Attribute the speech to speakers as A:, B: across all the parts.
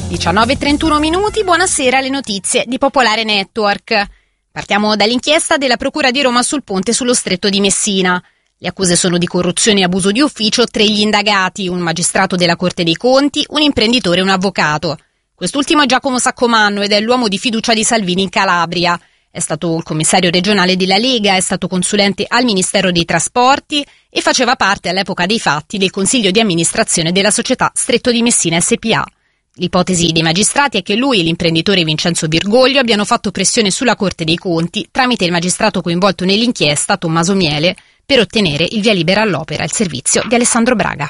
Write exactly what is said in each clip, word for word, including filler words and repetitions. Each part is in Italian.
A: diciannove e trentuno minuti, buonasera, le notizie di Popolare Network. Partiamo dall'inchiesta della Procura di Roma sul ponte sullo Stretto di Messina. Le accuse sono di corruzione e abuso di ufficio tra gli indagati, un magistrato della Corte dei Conti, un imprenditore e un avvocato. Quest'ultimo è Giacomo Saccomanno ed è l'uomo di fiducia di Salvini in Calabria. È stato il commissario regionale della Lega, è stato consulente al Ministero dei Trasporti e faceva parte all'epoca dei fatti del consiglio di amministrazione della società Stretto di Messina S P A. L'ipotesi dei magistrati è che lui e l'imprenditore Vincenzo Virgoglio abbiano fatto pressione sulla Corte dei Conti tramite il magistrato coinvolto nell'inchiesta, Tommaso Miele, per ottenere il via libera all'opera al servizio di Alessandro Braga.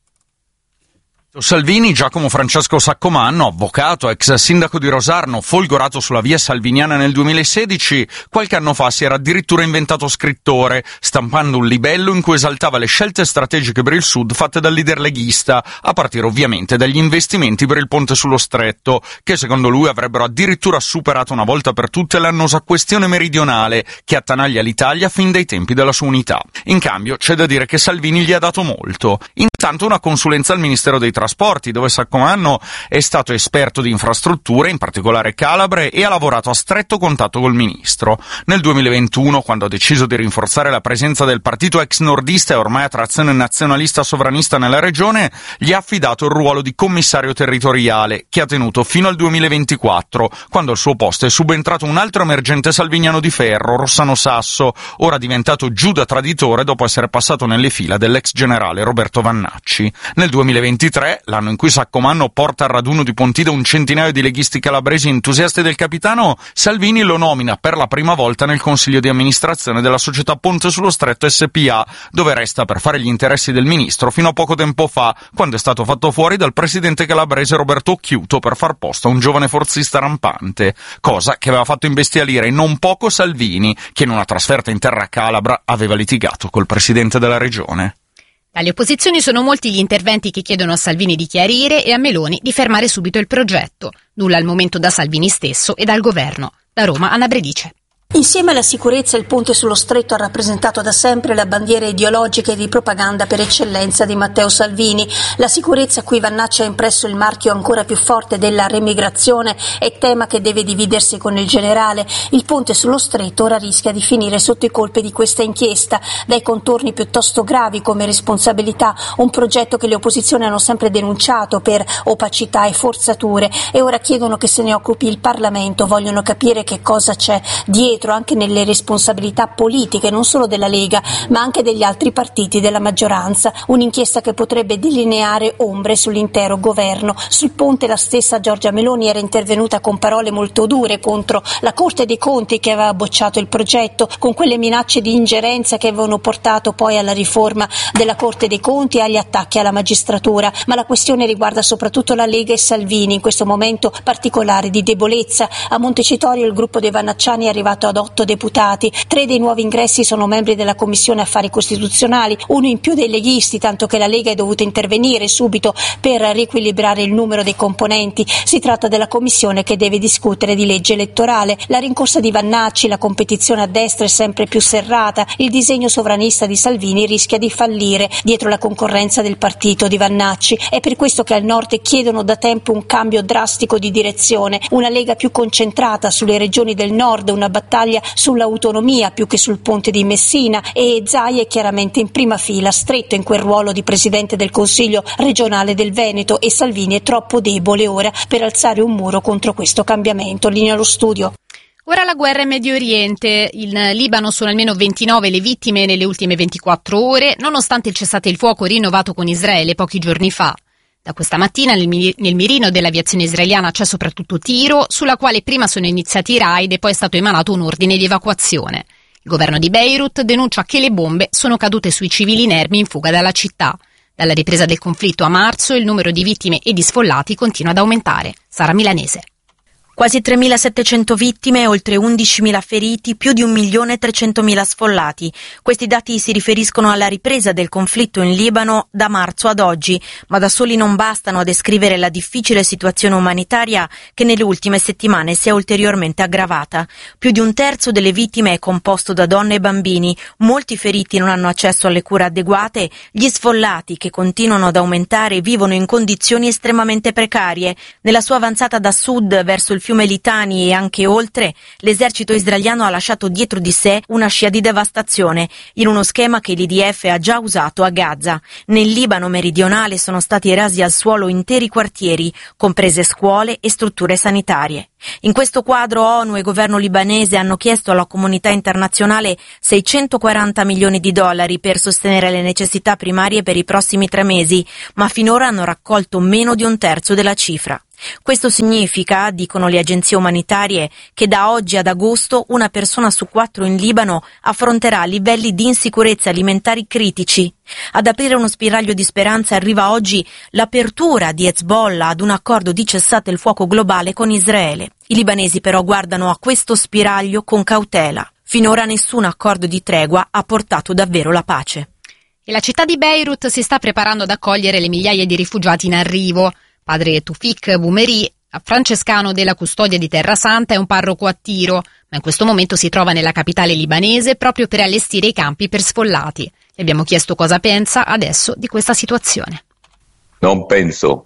B: Salvini, Giacomo Francesco Saccomanno, avvocato, ex sindaco di Rosarno, folgorato sulla via salviniana nel duemilasedici, qualche anno fa si era addirittura inventato scrittore, stampando un libello in cui esaltava le scelte strategiche per il Sud fatte dal leader leghista, a partire ovviamente dagli investimenti per il ponte sullo Stretto, che secondo lui avrebbero addirittura superato una volta per tutte l'annosa questione meridionale che attanaglia l'Italia fin dai tempi della sua unità. In cambio c'è da dire che Salvini gli ha dato molto. Intanto una consulenza al Ministero dei Trasporti, dove Saccomanno è stato esperto di infrastrutture, in particolare calabre, e ha lavorato a stretto contatto col ministro. Nel duemilaventuno, quando ha deciso di rinforzare la presenza del partito ex nordista e ormai a trazione nazionalista sovranista nella regione, gli ha affidato il ruolo di commissario territoriale, che ha tenuto fino al duemilaventiquattro, quando al suo posto è subentrato un altro emergente salviniano di ferro, Rossano Sasso, ora diventato Giuda traditore dopo essere passato nelle fila dell'ex generale Roberto Vannacci. Nel duemilaventitré, l'anno in cui Saccomanno porta al raduno di Pontida un centinaio di leghisti calabresi entusiasti del capitano, Salvini lo nomina per la prima volta nel consiglio di amministrazione della società Ponte sullo Stretto S P A, dove resta per fare gli interessi del ministro fino a poco tempo fa, quando è stato fatto fuori dal presidente calabrese Roberto Occhiuto per far posto a un giovane forzista rampante, cosa che aveva fatto imbestialire non poco Salvini, che in una trasferta in terra calabra aveva litigato col presidente della regione.
A: Dalle opposizioni sono molti gli interventi che chiedono a Salvini di chiarire e a Meloni di fermare subito il progetto. Nulla al momento da Salvini stesso e dal governo. Da Roma, Anna Bredice.
C: Insieme alla sicurezza, il ponte sullo Stretto ha rappresentato da sempre la bandiera ideologica e di propaganda per eccellenza di Matteo Salvini. La sicurezza a cui Vannacci ha impresso il marchio ancora più forte della remigrazione è tema che deve dividersi con il generale. Il ponte sullo Stretto ora rischia di finire sotto i colpi di questa inchiesta, dai contorni piuttosto gravi come responsabilità, un progetto che le opposizioni hanno sempre denunciato per opacità e forzature e ora chiedono che se ne occupi il Parlamento, vogliono capire che cosa c'è dietro anche nelle responsabilità politiche non solo della Lega ma anche degli altri partiti della maggioranza, un'inchiesta che potrebbe delineare ombre sull'intero governo. Sul ponte la stessa Giorgia Meloni era intervenuta con parole molto dure contro la Corte dei Conti che aveva bocciato il progetto, con quelle minacce di ingerenza che avevano portato poi alla riforma della Corte dei Conti e agli attacchi alla magistratura, ma la questione riguarda soprattutto la Lega e Salvini in questo momento particolare di debolezza. A Montecitorio il gruppo dei Vannacciani è arrivato a ad otto deputati, tre dei nuovi ingressi sono membri della Commissione Affari Costituzionali, uno in più dei leghisti, tanto che la Lega è dovuta intervenire subito per riequilibrare il numero dei componenti. Si tratta della commissione che deve discutere di legge elettorale. La rincorsa di Vannacci, la competizione a destra è sempre più serrata, il disegno sovranista di Salvini rischia di fallire dietro la concorrenza del partito di Vannacci. È per questo che al nord chiedono da tempo un cambio drastico di direzione, una Lega più concentrata sulle regioni del nord, una battaglia sull'autonomia più che sul ponte di Messina, e Zaia è chiaramente in prima fila, stretto in quel ruolo di presidente del Consiglio regionale del Veneto, e Salvini è troppo debole ora per alzare un muro contro questo cambiamento. Linea allo studio.
A: Ora la guerra in Medio Oriente. In Libano sono almeno ventinove le vittime nelle ultime ventiquattro ore, nonostante il cessate il fuoco rinnovato con Israele pochi giorni fa. Da questa mattina nel, nel mirino dell'aviazione israeliana c'è soprattutto Tiro, sulla quale prima sono iniziati i raid e poi è stato emanato un ordine di evacuazione. Il governo di Beirut denuncia che le bombe sono cadute sui civili inermi in fuga dalla città. Dalla ripresa del conflitto a marzo il numero di vittime e di sfollati continua ad aumentare. Sara Milanese.
D: Quasi tremilasettecento vittime, oltre undicimila feriti, più di un milione e trecentomila sfollati. Questi dati si riferiscono alla ripresa del conflitto in Libano da marzo ad oggi, ma da soli non bastano a descrivere la difficile situazione umanitaria che nelle ultime settimane si è ulteriormente aggravata. Più di un terzo delle vittime è composto da donne e bambini, molti feriti non hanno accesso alle cure adeguate, gli sfollati, che continuano ad aumentare, vivono in condizioni estremamente precarie. Nella sua avanzata da sud verso il fiume Litani e anche oltre, l'esercito israeliano ha lasciato dietro di sé una scia di devastazione, in uno schema che l'I D F ha già usato a Gaza. Nel Libano meridionale sono stati rasi al suolo interi quartieri, comprese scuole e strutture sanitarie. In questo quadro ONU e governo libanese hanno chiesto alla comunità internazionale seicentoquaranta milioni di dollari per sostenere le necessità primarie per i prossimi tre mesi, ma finora hanno raccolto meno di un terzo della cifra. Questo significa, dicono le agenzie umanitarie, che da oggi ad agosto una persona su quattro in Libano affronterà livelli di insicurezza alimentari critici. Ad aprire uno spiraglio di speranza arriva oggi l'apertura di Hezbollah ad un accordo di cessate il fuoco globale con Israele. I libanesi però guardano a questo spiraglio con cautela. Finora nessun accordo di tregua ha portato davvero la pace.
A: E la città di Beirut si sta preparando ad accogliere le migliaia di rifugiati in arrivo. Padre Tufik Boumeri, francescano della Custodia di Terra Santa, è un parroco a Tiro, ma in questo momento si trova nella capitale libanese proprio per allestire i campi per sfollati. Le abbiamo chiesto cosa pensa adesso di questa situazione.
E: Non penso.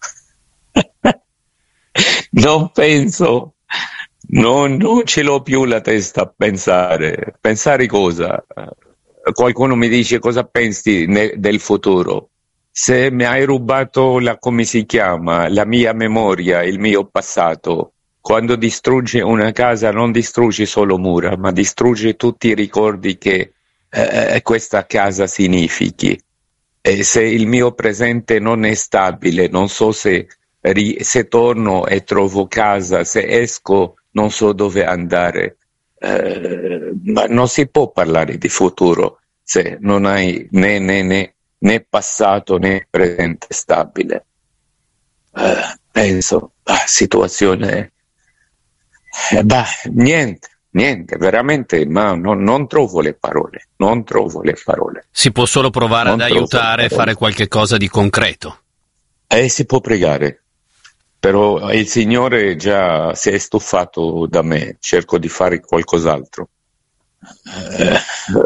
E: non penso. Non, non ce l'ho più la testa a pensare. Pensare cosa? Qualcuno mi dice cosa pensi ne, del futuro. Se mi hai rubato la, come si chiama, la mia memoria, il mio passato, quando distruggi una casa non distruggi solo mura, ma distruggi tutti i ricordi che eh, questa casa significhi. E se il mio presente non è stabile, non so se, se torno e trovo casa, se esco non so dove andare, eh, ma non si può parlare di futuro se non hai né né né né passato né presente stabile. Uh, penso, ah, situazione, eh, bah, niente, niente, veramente, ma non, non trovo le parole, non trovo le parole.
F: Si può solo provare non ad aiutare e fare qualche cosa di concreto.
E: E eh, si può pregare, però il Signore già si è stufato da me, cerco di fare qualcos'altro. Eh,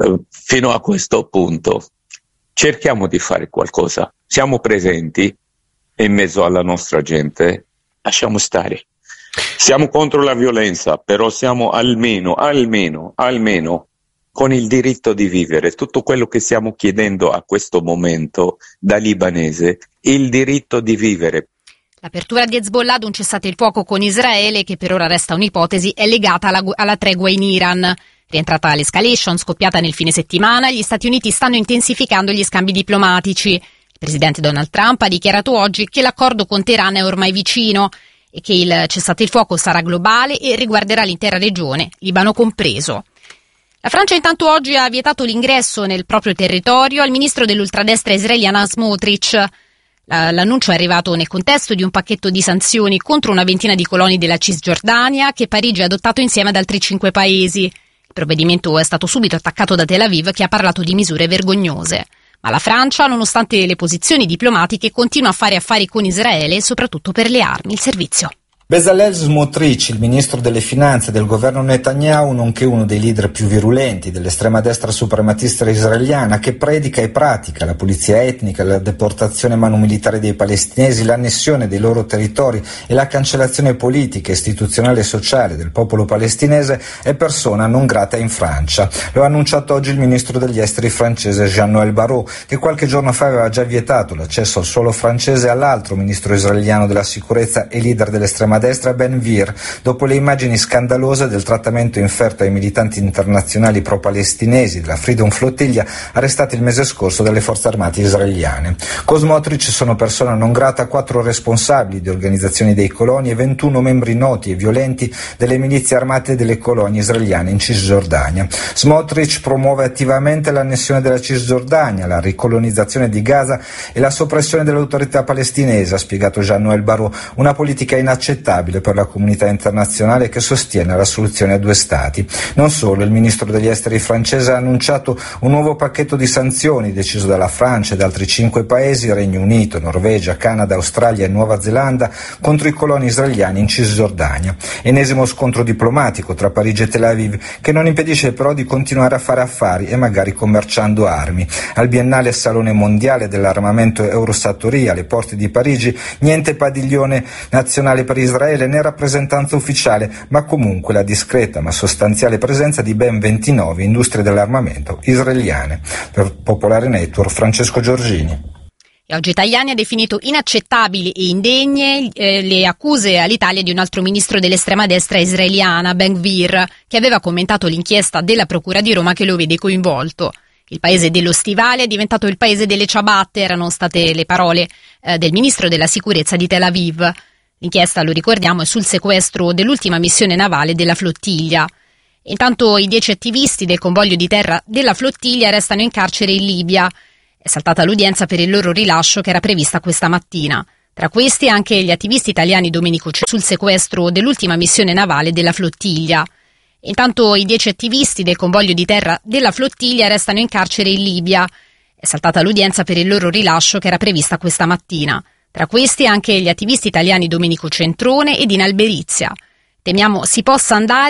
E: fino a questo punto. Cerchiamo di fare qualcosa, siamo presenti in mezzo alla nostra gente, lasciamo stare. Siamo contro la violenza, però siamo almeno, almeno, almeno con il diritto di vivere. Tutto quello che stiamo chiedendo a questo momento da libanese, il diritto di vivere.
A: L'apertura di Hezbollah ad un cessate il fuoco con Israele, che per ora resta un'ipotesi, è legata alla, alla tregua in Iran. Rientrata l'escalation scoppiata nel fine settimana, gli Stati Uniti stanno intensificando gli scambi diplomatici. Il presidente Donald Trump ha dichiarato oggi che l'accordo con Teheran è ormai vicino e che il cessate il fuoco sarà globale e riguarderà l'intera regione, Libano compreso. La Francia intanto oggi ha vietato l'ingresso nel proprio territorio al ministro dell'ultradestra israeliana Smotrich. L'annuncio è arrivato nel contesto di un pacchetto di sanzioni contro una ventina di coloni della Cisgiordania che Parigi ha adottato insieme ad altri cinque paesi. Il provvedimento è stato subito attaccato da Tel Aviv, che ha parlato di misure vergognose. Ma la Francia, nonostante le posizioni diplomatiche, continua a fare affari con Israele, soprattutto per le armi. Il servizio.
G: Bezalel Smotrich, il ministro delle finanze del governo Netanyahu, nonché uno dei leader più virulenti dell'estrema destra suprematista israeliana, che predica e pratica la pulizia etnica, la deportazione mano-militare dei palestinesi, l'annessione dei loro territori e la cancellazione politica, istituzionale e sociale del popolo palestinese, è persona non grata in Francia. Lo ha annunciato oggi il ministro degli esteri francese Jean-Noël Barrot, che qualche giorno fa aveva già vietato l'accesso al suolo francese all'altro ministro israeliano della sicurezza e leader dell'estrema destra Ben Gvir, dopo le immagini scandalose del trattamento inferto ai militanti internazionali pro-palestinesi della Freedom Flotilla arrestati il mese scorso dalle forze armate israeliane. Con Smotrich sono persona non grata quattro responsabili di organizzazioni dei coloni e ventuno membri noti e violenti delle milizie armate delle colonie israeliane in Cisgiordania. Smotrich promuove attivamente l'annessione della Cisgiordania, la ricolonizzazione di Gaza e la soppressione dell'autorità palestinese, ha spiegato Jean-Noël Barrot, una politica inaccettabile inaccettabile per la comunità internazionale che sostiene la soluzione a due stati. Non solo, il ministro degli esteri francese ha annunciato un nuovo pacchetto di sanzioni deciso dalla Francia e da altri cinque paesi, Regno Unito, Norvegia, Canada, Australia e Nuova Zelanda, contro i coloni israeliani in Cisgiordania. Ennesimo scontro diplomatico tra Parigi e Tel Aviv che non impedisce però di continuare a fare affari e magari commerciando armi. Al biennale Salone Mondiale dell'Armamento Eurosatoria alle porte di Parigi, niente padiglione nazionale per Israele né rappresentanza ufficiale, ma comunque la discreta ma sostanziale presenza di ben ventinove industrie dell'armamento israeliane. Per Popolare Network, Francesco Giorgini.
A: E oggi Tajani ha definito inaccettabili e indegne eh, le accuse all'Italia di un altro ministro dell'estrema destra israeliana, Ben-Gvir, che aveva commentato l'inchiesta della Procura di Roma che lo vede coinvolto. Il paese dello stivale è diventato il paese delle ciabatte, erano state le parole eh, del ministro della sicurezza di Tel Aviv. L'inchiesta, lo ricordiamo, è sul sequestro dell'ultima missione navale della flottiglia. Intanto i dieci attivisti del convoglio di terra della flottiglia restano in carcere in Libia. È saltata l'udienza per il loro rilascio che era prevista questa mattina. Tra questi anche gli attivisti italiani Domenico C. sul sequestro dell'ultima missione navale della flottiglia. Intanto i dieci attivisti del convoglio di terra della flottiglia restano in carcere in Libia. È saltata l'udienza per il loro rilascio che era prevista questa mattina. Tra questi anche gli attivisti italiani Domenico Centrone ed Dina Alberizia. Temiamo si possa andare